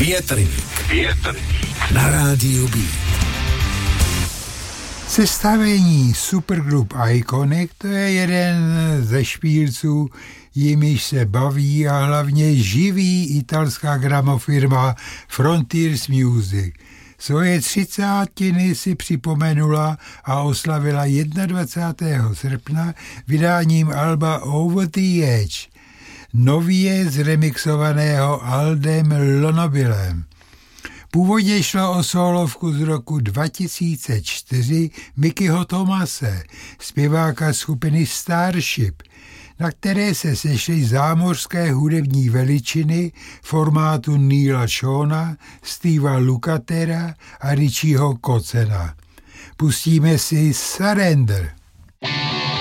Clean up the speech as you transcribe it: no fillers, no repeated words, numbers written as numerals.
Větrník na rádiu B. Sestavení Supergroup Iconic, to je jeden ze špílců, jimiž se baví a hlavně živí italská gramofirma Frontiers Music. Svoje 30. si připomenula a oslavila 21. srpna vydáním alba Over the Edge, nově zremixovaného Aldem Lonobilem. Původně šlo o sólovku z roku 2004 Mickeyho Thomase, zpěváka skupiny Starship, na které se sešly zámořské hudební veličiny formátu Neila Shona, Steva Lukatera a Richieho Kotzena. Pustíme si Surrender.